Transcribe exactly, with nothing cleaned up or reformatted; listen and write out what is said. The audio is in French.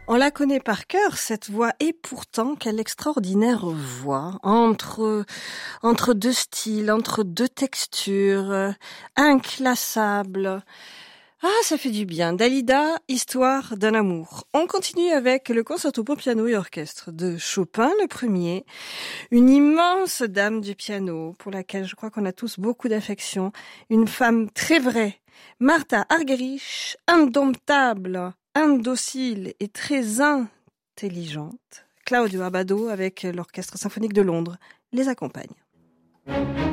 On la connaît par cœur, cette voix, et pourtant, quelle extraordinaire voix, entre, entre deux styles, entre deux textures, inclassable. Ah, ça fait du bien. Dalida, Histoire d'un amour. On continue avec le concerto pour piano et orchestre de Chopin, le premier. Une immense dame du piano, pour laquelle je crois qu'on a tous beaucoup d'affection. Une femme très vraie. Martha Argerich, indomptable, indocile et très intelligente. Claudio Abbado, avec l'Orchestre symphonique de Londres, les accompagne.